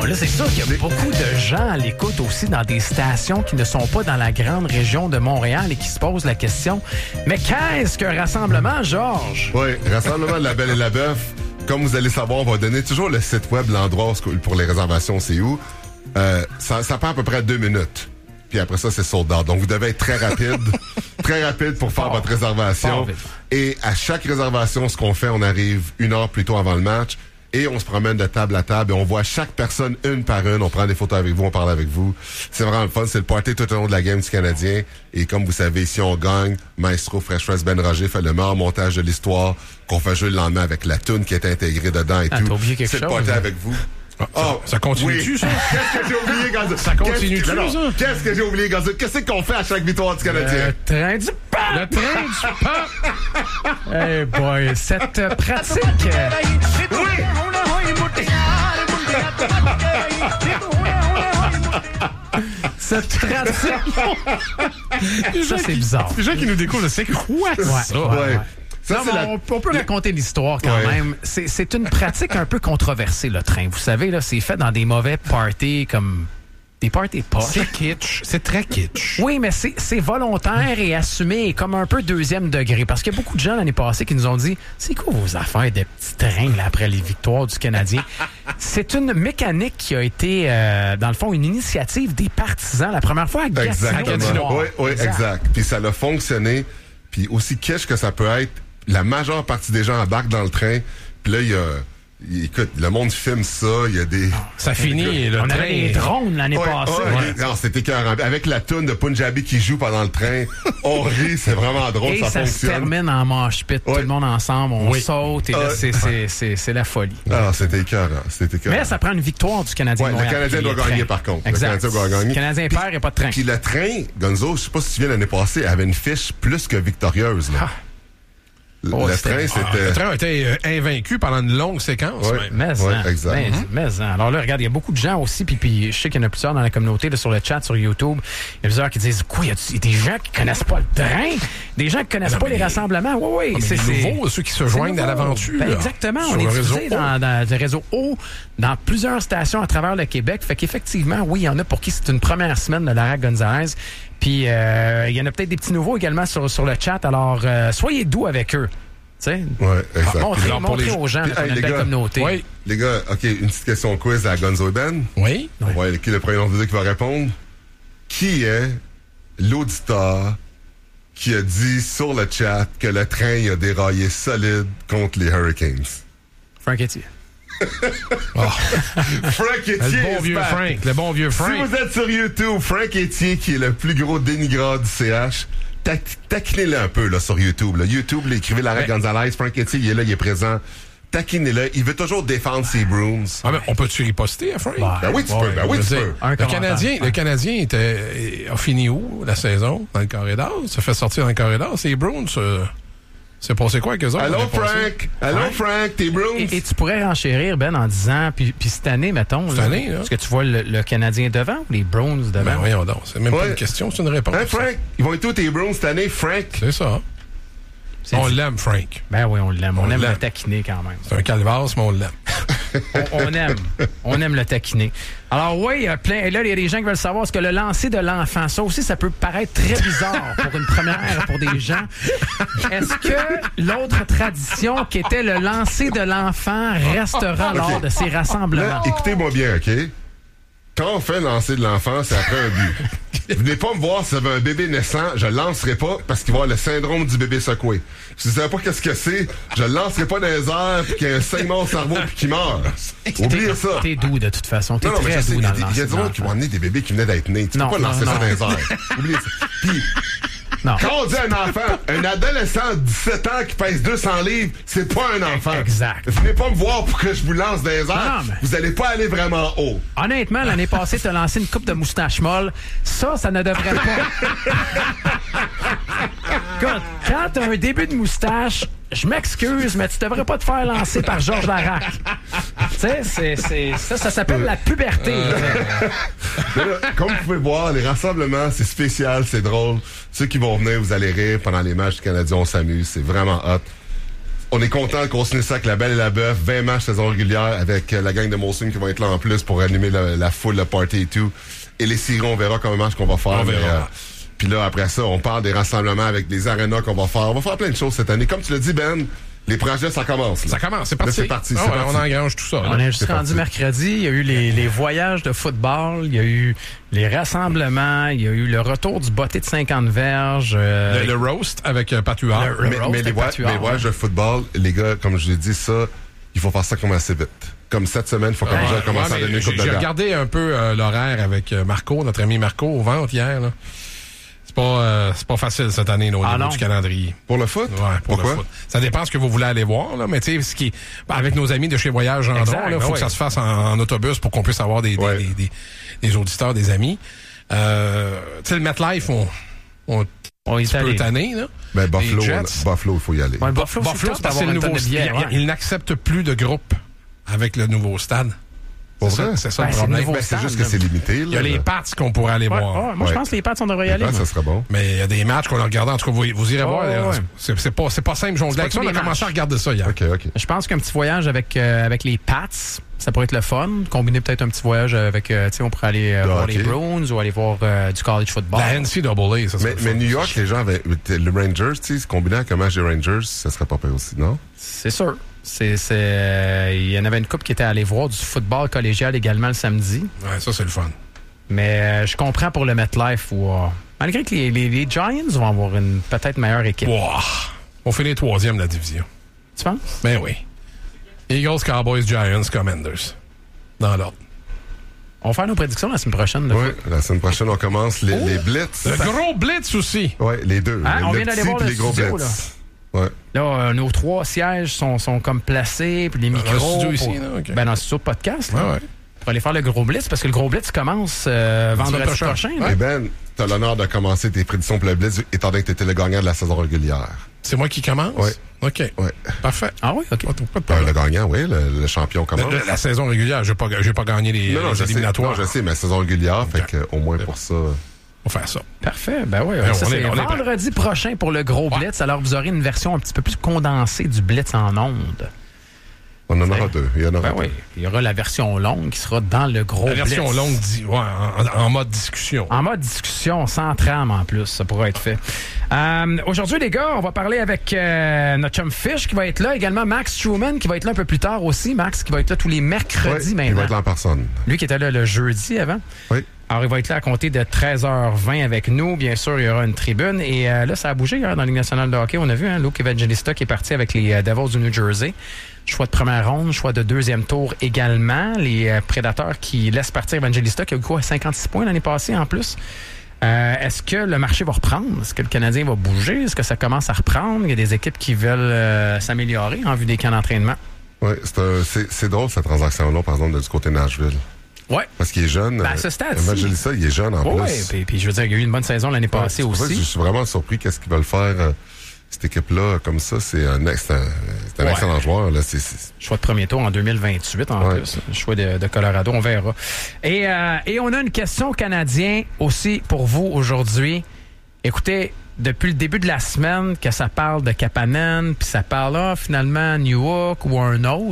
Bon, là, c'est sûr qu'il y a beaucoup de gens à l'écoute aussi dans des stations qui ne sont pas dans la grande région de Montréal et qui se posent la question, mais qu'est-ce qu'un rassemblement, Georges? Oui, Rassemblement de la Belle et la Bœuf. Comme vous allez savoir, on va donner toujours le site web, l'endroit pour les réservations, c'est où. Ça prend à peu près 2 minutes. Puis après ça, c'est sold out. Donc, vous devez être très rapide pour faire votre réservation. Et à chaque réservation, ce qu'on fait, on arrive 1 heure plus tôt avant le match et on se promène de table à table et on voit chaque personne une par une. On prend des photos avec vous, on parle avec vous. C'est vraiment le fun. C'est le party tout au long de la game du Canadien. Et comme vous savez, si on gagne, Maestro Fresh Fresh Ben Roger fait le meilleur montage de l'histoire qu'on fait jouer le lendemain avec la toune qui est intégrée dedans et tout. T'as oublié quelque chose? C'est le party avec vous. Ça continue-tu, ça? Qu'est-ce que j'ai oublié, Gonzo? Ça continue-tu, ça? Qu'est-ce que j'ai oublié, Gonzo? Qu'est-ce qu'on fait à chaque victoire du Canadien? Le train du pain! Le train du pain! Hey boy, cette pratique... Cette pratique... Ça, c'est bizarre. Les gens qui nous découvrent, c'est quoi ça? Ouais. Ça, Non, c'est mais on peut raconter l'histoire quand même. C'est une pratique un peu controversée, le train. Vous savez, là, c'est fait dans des mauvais parties comme des parties poches. C'est kitsch. C'est très kitsch. Oui, mais c'est volontaire et assumé et comme un peu 2e degré. Parce qu'il y a beaucoup de gens l'année passée qui nous ont dit « C'est quoi vos affaires de petits trains là, après les victoires du Canadien? » C'est une mécanique qui a été, dans le fond, une initiative des partisans la première fois à Gatineau. Exactement. Oui, exact. Puis ça a fonctionné. Puis aussi kitsch que ça peut être, la majeure partie des gens embarquent dans le train. Puis là, écoute, le monde filme ça, il y a des... Ça finit, le On train... avait des drones l'année passée. Non, c'était écœurant. Avec la toune de Punjabi qui joue pendant le train, on rit, c'est vraiment drôle, et ça fonctionne. se termine en moche-pit, tout le monde ensemble, on saute, et là, c'est la folie. Ah, c'était écœurant. Mais ça prend une victoire du Canadien. Le Canadien doit gagner, par contre. Exact. Le Canadien doit gagner. Le Canadien perd, il n'y a pas de train. Puis le train, Gonzo, je sais pas si tu viens l'année passée, avait une fiche plus que victorieuse, là. Le train était invaincu pendant une longue séquence. Exact. Alors là, regarde, il y a beaucoup de gens aussi, puis je sais qu'il y en a plusieurs dans la communauté, là, sur le chat, sur YouTube. Il y a plusieurs qui disent, quoi, il y a des gens qui connaissent pas le train? Des gens qui connaissent pas les rassemblements? Oui. C'est nouveau, ceux qui se joignent à l'aventure. Exactement. On est diffusé dans le réseau O, dans plusieurs stations à travers le Québec. Fait qu'effectivement, oui, il y en a pour qui c'est une première semaine de Lara Gonzalez. Puis, il y en a peut-être des petits nouveaux également sur le chat. Alors, soyez doux avec eux. Oui, exact. Montrez aux gens qu'on a une belle communauté. Oui. Les gars, OK, une petite question quiz à Gonzo et Ben. Oui. Ouais, qui est le premier nom de deux qui va répondre? Qui est l'auditeur qui a dit sur le chat que le train a déraillé solide contre les Hurricanes? Frank Etier. Frank Etier. Le bon vieux Frank. Si vous êtes sur YouTube, Frank Etier, qui est le plus gros dénigreur du CH, taquinez-le un peu là, sur YouTube. Là. YouTube, écrivez Lara Gonzalez, Frank Etier, il est là, il est présent. Taquinez-le. Il veut toujours défendre ses Bruins. Ah, ben, on peut-tu riposter à Frank? Ben oui, tu peux. Le Canadien a fini où la saison? Dans le corridor? Ça fait sortir dans le corridor. C'est les Bruins. C'est passé quoi avec eux autres? Allô, Frank, t'es Bruins. Et tu pourrais renchérir, Ben, en disant, puis cette année, mettons. Cette année, là. Est-ce que tu vois le Canadien devant ou les Browns devant? Ben voyons donc. C'est même pas une question, c'est une réponse. Hein, Frank? Ils vont être tous tes Browns cette année, Frank? C'est ça. On l'aime, Frank. Ben oui, on l'aime. On aime le taquiner quand même. C'est un calvasse, mais on l'aime. On aime le taquiner. Alors oui, il y a plein. Et là, il y a des gens qui veulent savoir ce que le lancer de l'enfant. Ça aussi, ça peut paraître très bizarre pour une première pour des gens. Est-ce que l'autre tradition qui était le lancer de l'enfant restera lors de ces rassemblements? Là, écoutez-moi bien, OK? Quand on fait lancer de l'enfant, c'est après un but. Venez pas me voir si vous avez un bébé naissant, je le lancerai pas parce qu'il va avoir le syndrome du bébé secoué. Si vous savez pas qu'est-ce que c'est, je le lancerai pas dans les airs puis qu'il y a un saignement au cerveau puis qu'il meurt. Oubliez ça. T'es doux de toute façon. T'es très doux dans le lancer. Il y a des gens qui vont amener des bébés qui venaient d'être nés. Tu peux pas lancer ça dans les airs. Oubliez ça. Puis, quand on dit un enfant, un adolescent de 17 ans qui pèse 200 livres, c'est pas un enfant. Exact. Venez pas me voir pour que je vous lance dans les airs. Vous allez pas aller vraiment haut. Honnêtement, l'année passée, t'as lancé une coupe de moustache molle. Ça ne devrait pas. Écoute, quand t'as un début de moustache, je m'excuse, mais tu devrais pas te faire lancer par Georges Larac. Tu sais, ça s'appelle la puberté. Là, comme vous pouvez voir, les rassemblements, c'est spécial, c'est drôle. Ceux qui vont venir, vous allez rire pendant les matchs du Canadien, on s'amuse, c'est vraiment hot. On est content de continuer ça avec La Belle et la Bœuf. 20 matchs saison régulière avec la gang de Molson qui va être là en plus pour animer la foule, le party et tout. Et les séries, on verra comment match qu'on va faire. On verra. Puis là, après ça, on parle des rassemblements avec des arénas qu'on va faire. On va faire plein de choses cette année. Comme tu l'as dit, Ben, les projets, ça commence. Là. Ça commence, c'est parti. Là, c'est parti. Ah, c'est ouais, parti. on engrange tout ça. On Là. est juste rendu mercredi. Il y a eu les voyages de football. Il y a eu les rassemblements. Il y a eu le retour du botté de 50 verges. Le roast avec Patuard. Mais les voyages de football, les gars, comme je l'ai dit, ça, il faut faire ça comme assez vite. Comme cette semaine, il faut commencer à donner une coupe de J'ai gars. regardé un peu l'horaire avec Marco, notre ami Marco, au ventre hier. Là. C'est pas facile cette année là, au niveau du calendrier. Pour le foot? Ouais, pour Pourquoi? le foot. Ça dépend ce que vous voulez aller voir, là, mais tu sais, avec nos amis de chez Voyage Gendron, il faut que ça se fasse en autobus pour qu'on puisse avoir des auditeurs, des amis. Tu sais, le MetLife, on un petit peu tanné, là. Ben, Buffalo, il faut y aller. Ouais, Buffalo, c'est parce que c'est le nouveau stade. Il n'accepte plus de groupes avec le nouveau stade. C'est ça le problème. C'est juste que c'est limité. Là, il y a les Pats qu'on pourrait aller voir. Moi, je pense que les Pats, on devrait y aller. Ça serait bon. Mais il y a des matchs qu'on a regardés. En tout cas, vous irez voir. C'est pas simple jongler avec ça. On a commencé à regarder ça hier. OK. Je pense qu'un petit voyage avec les Pats, ça pourrait être le fun. Combiner peut-être un petit voyage avec, tu sais, on pourrait aller voir les Bruins ou aller voir du college football. La NCAA, ça serait mais New York, les gens avaient... Le Rangers, tu sais, combiné avec un match des Rangers, ça serait pas pire aussi, non? C'est sûr. Il y en avait une couple qui était allée voir du football collégial également le samedi. Ouais, ça, c'est le fun. Mais je comprends pour le MetLife où, malgré que les Giants vont avoir une peut-être meilleure équipe. Wow. On finit 3e de la division. Tu penses? Ben oui. Eagles, Cowboys, Giants, Commanders. Dans l'ordre. On va faire nos prédictions la semaine prochaine. Oui, la semaine prochaine, on commence les Blitz. Le gros Blitz aussi. Oui, les deux. On vient d'aller voir le studio, là. Ouais. Là, nos 3 sièges sont comme placés, puis les micros. Dans le studio ici, là? Okay. Dans le studio de podcast. Ouais. Pour aller faire le gros blitz, parce que le gros blitz commence vendredi prochain. Et Ben, tu as l'honneur de commencer tes prédictions pour le blitz, étant donné que tu étais le gagnant de la saison régulière. C'est moi qui commence? Oui. OK. Ouais. Parfait. Ah oui? OK. Le gagnant, oui, le champion commence. La saison régulière, j'ai pas gagné les éliminatoires. Je sais, mais la saison régulière, fait que au moins pour ça... On va faire ça. Parfait. Ben oui, ça, c'est vendredi prochain pour le gros blitz. Alors, vous aurez une version un petit peu plus condensée du blitz en ondes. On en aura deux. Il y en aura deux. Oui. Il y aura la version longue qui sera dans le gros blitz. La version longue, en mode discussion. En mode discussion, sans trame en plus, ça pourra être fait. Aujourd'hui, les gars, on va parler avec notre chum Fish qui va être là. Également Max Truman qui va être là un peu plus tard aussi. Max qui va être là tous les mercredis maintenant. Il va être là en personne. Lui qui était là le jeudi avant. Oui. Alors, il va être là à compter de 13h20 avec nous. Bien sûr, il y aura une tribune. Et là, ça a bougé hier dans la Ligue nationale de hockey. On a vu Luke Evangelista qui est parti avec les Devils du New Jersey. Choix de première ronde, choix de deuxième tour également. Les Prédateurs qui laissent partir Evangelista, qui a eu quoi, 56 points l'année passée en plus. Est-ce que le marché va reprendre? Est-ce que le Canadien va bouger? Est-ce que ça commence à reprendre? Il y a des équipes qui veulent s'améliorer en vue des camps d'entraînement. Oui, c'est drôle cette transaction-là, par exemple, du côté de Nashville. Oui. Parce qu'il est jeune. À ce stade-ci. Evangelista, il est jeune en plus. Oui, puis je veux dire, il y a eu une bonne saison l'année passée aussi. Je suis vraiment surpris qu'est-ce qu'ils veulent faire. Cette équipe-là, comme ça, c'est un excellent joueur. Là. Choix de premier tour en 2028 en plus. Choix de Colorado, on verra. Et on a une question aux Canadiens aussi pour vous aujourd'hui. Écoutez, depuis le début de la semaine que ça parle de Kapanen, puis ça parle finalement Newhook ou un autre.